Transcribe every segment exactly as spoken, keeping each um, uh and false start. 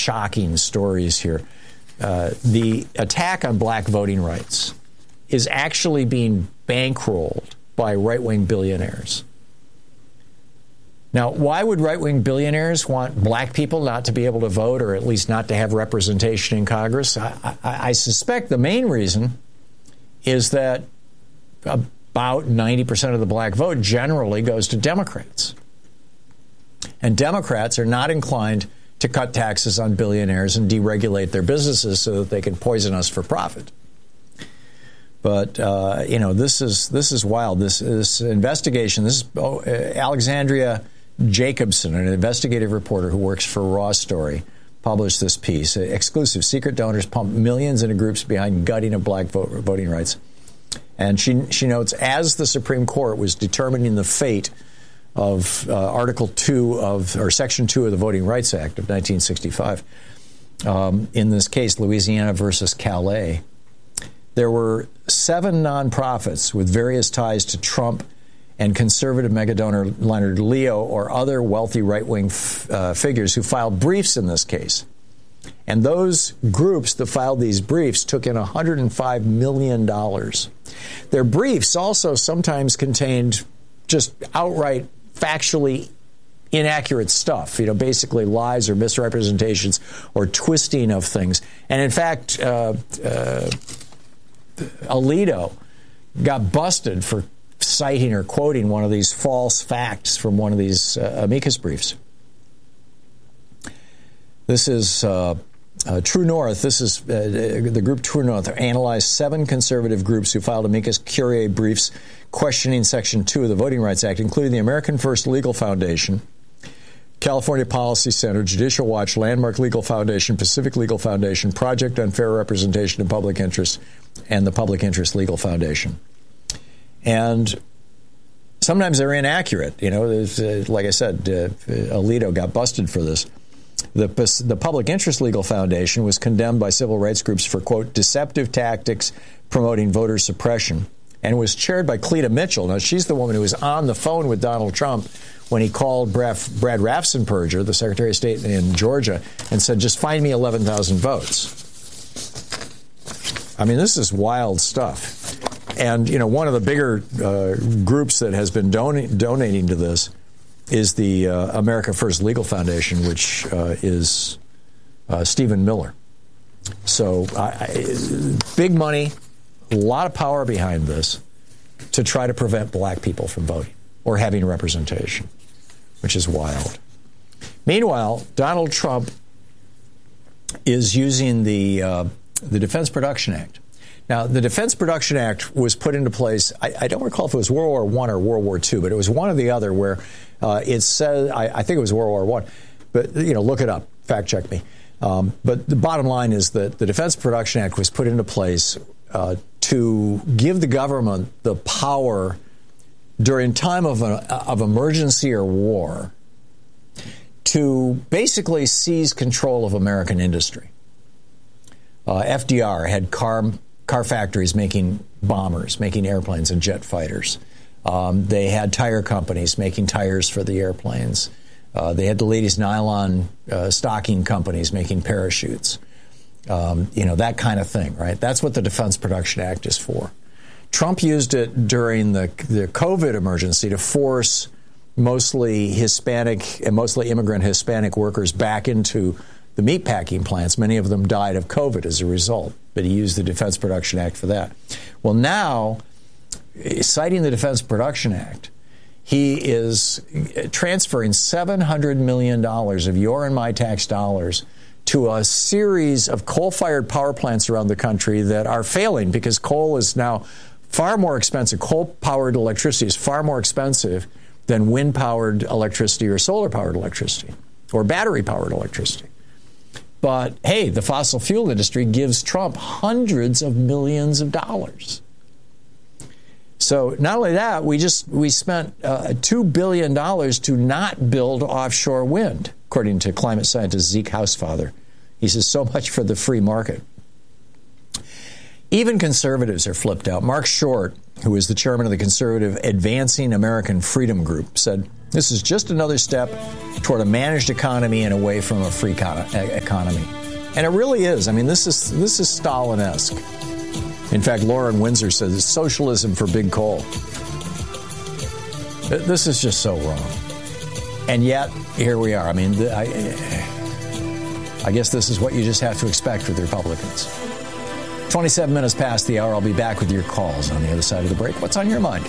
shocking stories here. Uh, the attack on black voting rights is actually being bankrolled by right-wing billionaires. Now, why would right-wing billionaires want black people not to be able to vote, or at least not to have representation in Congress? I, I, I suspect the main reason is that about ninety percent of the black vote generally goes to Democrats. And Democrats are not inclined to cut taxes on billionaires and deregulate their businesses so that they can poison us for profit. But, uh, you know, this is this is wild. This, this investigation, this is oh, uh, Alexandria Jacobson, an investigative reporter who works for Raw Story, published this piece. Uh, exclusive. Secret donors pump millions into groups behind gutting of black vote, voting rights. And she, she notes, as the Supreme Court was determining the fate of uh, Article two of, or Section two of the Voting Rights Act of nineteen sixty-five, um, in this case, Louisiana versus Calais, there were seven nonprofits with various ties to Trump and conservative megadonor Leonard Leo or other wealthy right-wing f- uh, figures who filed briefs in this case. And those groups that filed these briefs took in one hundred five million dollars. Their briefs also sometimes contained just outright factually inaccurate stuff, you know, basically lies or misrepresentations or twisting of things. And in fact, uh, uh, Alito got busted for citing or quoting one of these false facts from one of these uh, amicus briefs. This is uh, uh, True North. This is uh, the group True North analyzed seven conservative groups who filed amicus curiae briefs questioning Section two of the Voting Rights Act, including the American First Legal Foundation, California Policy Center, Judicial Watch, Landmark Legal Foundation, Pacific Legal Foundation, Project on Fair Representation and Public Interest, and the Public Interest Legal Foundation. And sometimes they're inaccurate. You know, uh, like I said, uh, Alito got busted for this. The, the Public Interest Legal Foundation was condemned by civil rights groups for, quote, deceptive tactics promoting voter suppression, and was chaired by Cleta Mitchell. Now, she's the woman who was on the phone with Donald Trump when he called Brad, Brad Raffensperger, the Secretary of State in Georgia, and said, just find me eleven thousand votes. I mean, this is wild stuff. And, you know, one of the bigger uh, groups that has been don- donating to this is the uh, America First Legal Foundation, which uh, is uh, Stephen Miller. So I, I, big money, a lot of power behind this to try to prevent black people from voting or having representation, which is wild. Meanwhile, Donald Trump is using the uh, the Defense Production Act. Now, the Defense Production Act was put into place, I, I don't recall if it was World War One or World War Two, but it was one or the other where uh, it said, I, I think it was World War One, but, you know, look it up, fact check me. Um, but the bottom line is that the Defense Production Act was put into place uh, to give the government the power during time of, a, of emergency or war to basically seize control of American industry. Uh, F D R had car car factories making bombers, making airplanes and jet fighters. Um, they had tire companies making tires for the airplanes. Uh, they had the ladies' nylon uh, stocking companies making parachutes. Um, you know, that kind of thing, right? That's what the Defense Production Act is for. Trump used it during the, the COVID emergency to force mostly Hispanic and mostly immigrant Hispanic workers back into the meatpacking plants. Many of them died of COVID as a result, but he used the Defense Production Act for that. Well, now, citing the Defense Production Act, he is transferring seven hundred million dollars of your and my tax dollars to a series of coal-fired power plants around the country that are failing because coal is now far more expensive. Coal-powered electricity is far more expensive than wind-powered electricity or solar-powered electricity or battery-powered electricity. But, hey, the fossil fuel industry gives Trump hundreds of millions of dollars. So not only that, we just we spent uh, two billion dollars to not build offshore wind, according to climate scientist Zeke Hausfather. He says, so much for the free market. Even conservatives are flipped out. Mark Short, who is the chairman of the conservative Advancing American Freedom Group, said, this is just another step toward a managed economy and away from a free economy. And it really is. I mean, this is this is Stalin-esque. In fact, Lauren Windsor says it's socialism for big coal. This is just so wrong. And yet, here we are. I mean, I, I guess this is what you just have to expect with the Republicans. twenty-seven minutes past the hour. I'll be back with your calls on the other side of the break. What's on your mind?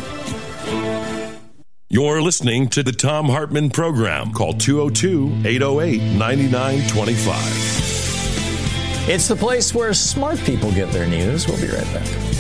You're listening to the Thom Hartmann Program. Call two oh two, eight oh eight, nine nine two five. It's the place where smart people get their news. We'll be right back.